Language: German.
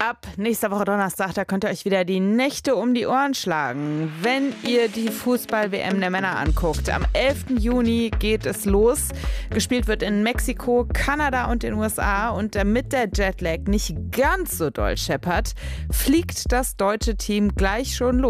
ab nächster Woche Donnerstag, da könnt ihr euch wieder die Nächte um die Ohren schlagen, wenn ihr die Fußball-WM der Männer anguckt. Am 11. Juni geht es los. Gespielt wird in Mexiko, Kanada und den USA. Und damit der Jetlag nicht ganz so doll scheppert, fliegt das deutsche Team gleich schon los.